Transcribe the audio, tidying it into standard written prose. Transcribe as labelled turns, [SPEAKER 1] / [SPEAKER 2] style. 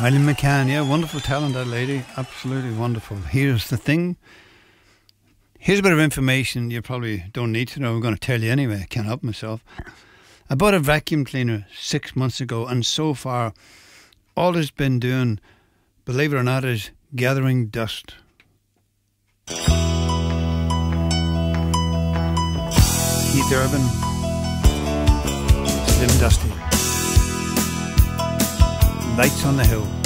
[SPEAKER 1] Eileen McCann, yeah, wonderful talent, that lady. Absolutely wonderful. Here's the thing. Here's a bit of information you probably don't need to know. I'm going to tell you anyway. I can't help myself. I bought a vacuum cleaner 6 months ago, and so far, all it's been doing, believe it or not, is gathering dust. Keith Urban, Slim Dusty. Lights on the Hill.